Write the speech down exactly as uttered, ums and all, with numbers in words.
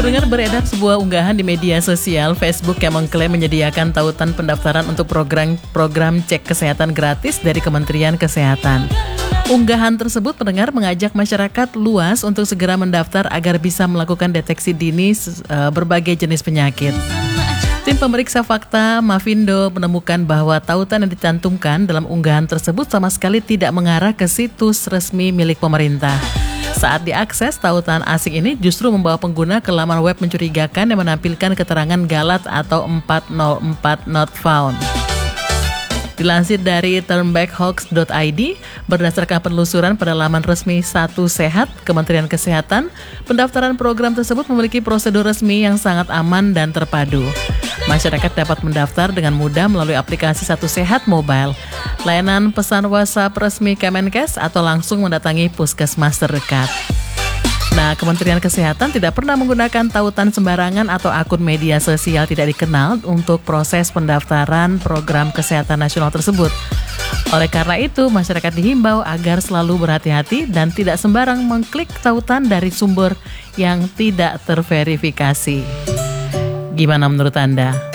Pendengar, beredar sebuah unggahan di media sosial Facebook yang mengklaim menyediakan tautan pendaftaran untuk program program cek kesehatan gratis dari Kementerian Kesehatan. Unggahan tersebut, pendengar, mengajak masyarakat luas untuk segera mendaftar agar bisa melakukan deteksi dini uh, berbagai jenis penyakit. Tim pemeriksa fakta Mavindo menemukan bahwa tautan yang dicantumkan dalam unggahan tersebut sama sekali tidak mengarah ke situs resmi milik pemerintah. Saat diakses, tautan asing ini justru membawa pengguna ke laman web mencurigakan yang menampilkan keterangan galat atau empat nol empat not found. Dilansir dari turnbackhoax dot i d, berdasarkan penelusuran pada laman resmi Satu Sehat Kementerian Kesehatan, pendaftaran program tersebut memiliki prosedur resmi yang sangat aman dan terpadu. Masyarakat dapat mendaftar dengan mudah melalui aplikasi Satu Sehat Mobile, layanan pesan WhatsApp resmi Kemenkes, atau langsung mendatangi puskesmas terdekat. Nah, Kementerian Kesehatan tidak pernah menggunakan tautan sembarangan atau akun media sosial tidak dikenal untuk proses pendaftaran program kesehatan nasional tersebut. Oleh karena itu, masyarakat dihimbau agar selalu berhati-hati dan tidak sembarang mengklik tautan dari sumber yang tidak terverifikasi. Gimana menurut Anda?